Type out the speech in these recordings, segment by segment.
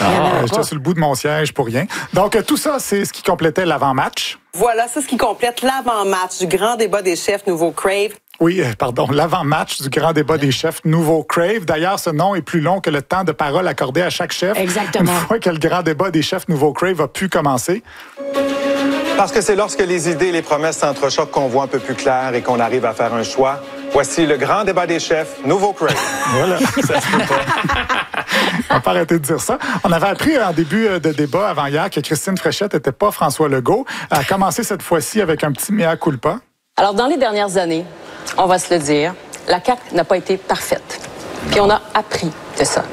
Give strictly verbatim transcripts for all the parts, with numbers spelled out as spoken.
Ah, j'étais sur le bout de mon siège pour rien. Donc, tout ça, c'est ce qui complétait l'avant-match. Voilà, c'est ce qui complète l'avant-match du grand débat des chefs Nouveau Crave. Oui, pardon, l'avant-match du grand débat des chefs Nouveau Crave. D'ailleurs, ce nom est plus long que le temps de parole accordé à chaque chef. Exactement. Une fois que le grand débat des chefs Nouveau Crave a pu commencer. Parce que c'est lorsque les idées et les promesses s'entrechoquent qu'on voit un peu plus clair et qu'on arrive à faire un choix. Voici le grand débat des chefs Nouveau Crave. Voilà, ça se peut pas. On va pas arrêter de dire ça. On avait appris en début de débat avant-hier que Christine Fréchette n'était pas François Legault. Elle a commencé cette fois-ci avec un petit mea culpa. Alors, dans les dernières années, on va se le dire, la C A Q n'a pas été parfaite. Puis on a appris de ça.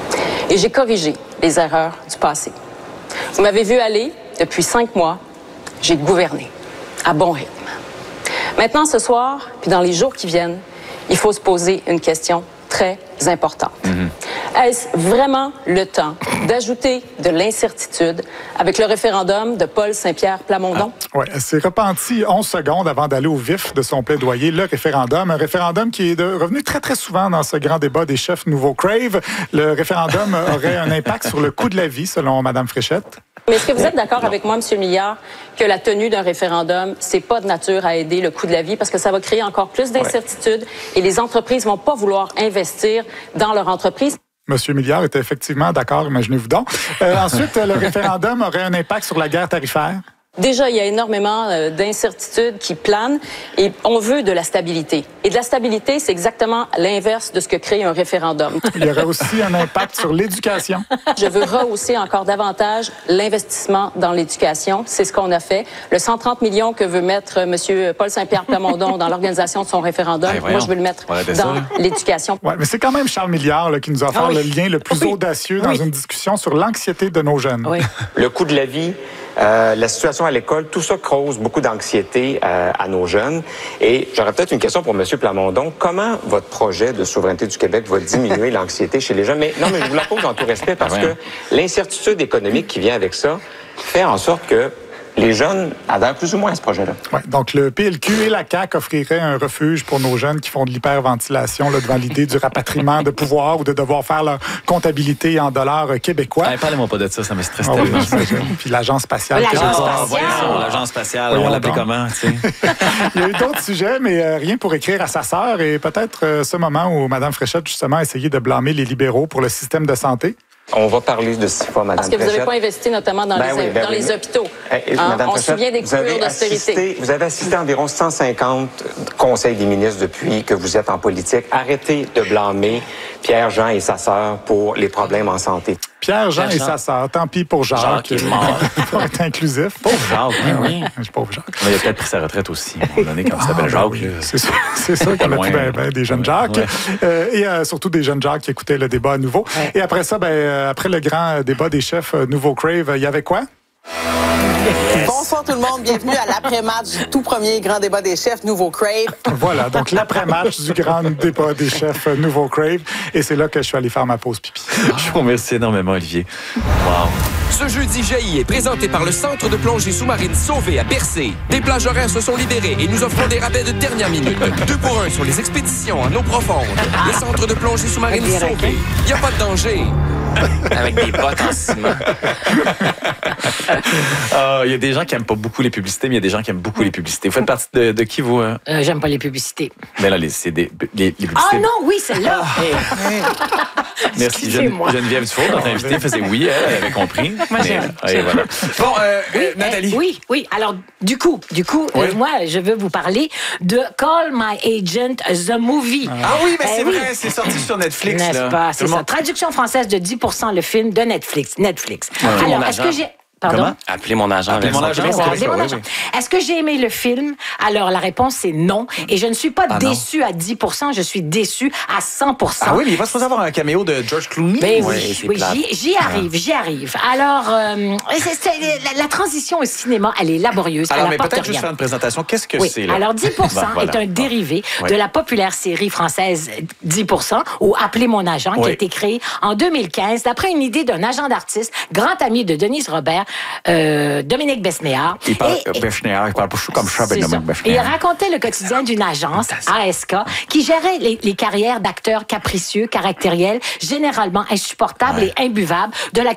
Et j'ai corrigé les erreurs du passé. Vous m'avez vu aller depuis cinq mois. J'ai gouverné à bon rythme. Maintenant, ce soir, puis dans les jours qui viennent, il faut se poser une question très importante. Mm-hmm. Est-ce vraiment le temps d'ajouter de l'incertitude avec le référendum de Paul Saint-Pierre Plamondon? Ah, oui, elle s'est repentie onze secondes avant d'aller au vif de son plaidoyer, le référendum. Un référendum qui est de, revenu très, très souvent dans ce grand débat des chefs Nouveau Crave. Le référendum aurait un impact sur le coût de la vie, selon Mme Fréchette. Mais est-ce que vous êtes d'accord avec moi, M. Milliard, que la tenue d'un référendum, c'est pas de nature à aider le coût de la vie parce que ça va créer encore plus d'incertitudes et les entreprises vont pas vouloir investir dans leur entreprise? Monsieur Milliard était effectivement d'accord, imaginez-vous donc. Euh, ensuite, le référendum aurait un impact sur la guerre tarifaire. Déjà, il y a énormément euh, d'incertitudes qui planent et on veut de la stabilité. Et de la stabilité, c'est exactement l'inverse de ce que crée un référendum. Il y aurait aussi un impact sur l'éducation. Je veux rehausser encore davantage l'investissement dans l'éducation. C'est ce qu'on a fait. Le cent trente millions que veut mettre M. Paul Saint-Pierre Plamondon dans l'organisation de son référendum, hey, moi, je veux le mettre dans l'éducation. Oui, mais c'est quand même Charles Milliard là, qui nous a offert ah, oui. le lien le plus oui. audacieux dans oui. une discussion sur l'anxiété de nos jeunes. Oui. Le coût de la vie, Euh, la situation à l'école, tout ça cause beaucoup d'anxiété euh, à nos jeunes. Et j'aurais peut-être une question pour M. Plamondon. Comment votre projet de souveraineté du Québec va diminuer l'anxiété chez les jeunes? Mais non, mais je vous la pose en tout respect parce que l'incertitude économique qui vient avec ça fait en sorte que les jeunes adhèrent plus ou moins à ce projet-là. Ouais, donc, le P L Q et la C A Q offriraient un refuge pour nos jeunes qui font de l'hyperventilation là, devant l'idée du rapatriement de pouvoir ou de devoir faire leur comptabilité en dollars québécois. Allez, parlez-moi pas de ça, ça me stresse oh, tellement. Oui, puis l'Agence spatiale. L'Agence québécoise. spatiale. Voyons, l'Agence spatiale, oui, on l'appelait comment, tu sais? Il y a eu d'autres sujets, mais euh, rien pour écrire à sa sœur. Et peut-être euh, ce moment où Mme Fréchette, justement, a essayé de blâmer les libéraux pour le système de santé. On va parler de ce fois, Mme Parce que vous Fréchette. n'avez pas investi notamment dans, ben les, oui, ben dans oui. les hôpitaux. Eh, hein? Mme On se souvient des coupures d'austérité. Vous avez assisté à environ cent cinquante conseils des ministres depuis que vous êtes en politique. Arrêtez de blâmer Pierre-Jean et sa sœur pour les problèmes en santé. Pierre-Jean et sa sœur. Tant pis pour Jacques. Jacques est mort. Pour être inclusif. Pauvre Jacques, oui, oui. Je suis pauvre Jacques. Mais il a peut-être pris sa retraite aussi, à un moment donné, quand il s'appelle Jacques. Oui. C'est sûr, c'est sûr qu'on a plus ben, ben, des jeunes Jacques. Ouais. Euh, et euh, surtout des jeunes Jacques qui écoutaient le débat à nouveau. Ouais. Et après ça, ben, euh, après le grand débat des chefs euh, Nouveau Crave, il y avait quoi? Yes. Bonsoir tout le monde, bienvenue à l'après-match du tout premier grand débat des chefs Nouveau Crave. Voilà, donc l'après-match du grand débat des chefs Nouveau Crave. Et c'est là que je suis allé faire ma pause pipi. Je vous remercie énormément, Olivier. Wow. Ce jeudi, J A I est présenté par le Centre de plongée sous-marine Sauvé à Percé. Des plages horaires se sont libérées et nous offrons des rabais de dernière minute. Deux pour un sur les expéditions en eau profonde. Le Centre de plongée sous-marine Sauvé. Il n'y a pas de danger. Avec des bottes en ciment. Il uh, y a des gens qui n'aiment pas beaucoup les publicités, mais il y a des gens qui aiment beaucoup les publicités. Vous faites partie de, de qui, vous? Hein? Euh, J'aime pas les publicités. Mais là, c'est des les, les publicités. Ah non, oui, celle-là! Merci. Gene, Geneviève Dufault, notre invitée, faisait oui, elle, elle avait compris. Moi, j'aime. Euh, voilà. Bon, euh, oui, euh, Nathalie. Euh, oui, oui. Alors, du coup, du coup oui. euh, moi, je veux vous parler de Call My Agent, The Movie. Ah oui, mais c'est euh, vrai, oui. c'est sorti sur Netflix. N'est-ce pas? C'est ça. Monde... Traduction française de dix pour cent le film de Netflix. Netflix. Ouais. Alors, est-ce que j'ai... Pardon? Comment? Appelez mon agent. Appelez mon agent. Appelez mon agent. Est-ce que j'ai aimé le film? Alors, la réponse, c'est non. Et je ne suis pas ah déçue à dix pour cent, je suis déçue à cent pour cent. Ah oui, mais il va supposé avoir un caméo de George Clooney. Ben oui, oui, oui j'y arrive, j'y arrive. Alors, euh, c'est, c'est, la, la transition au cinéma, elle est laborieuse. Alors, elle mais peut-être rien. juste faire une présentation. Qu'est-ce que oui. c'est, là? Alors, dix pour cent bon, voilà. est un dérivé bon. de la populaire série française dix pour cent, ou Appelez mon agent, oui. qui a été créée en deux mille quinze, d'après une idée d'un agent d'artiste, grand ami de Denise Robert, euh, Dominique Besnéard. Il parle, et, Besnéard, il parle pas comme ça, ben Dominique Besnéard. Il racontait le quotidien d'une agence, A S K, qui gérait les, les carrières d'acteurs capricieux, caractériels, généralement insupportables ouais. et imbuvables, de la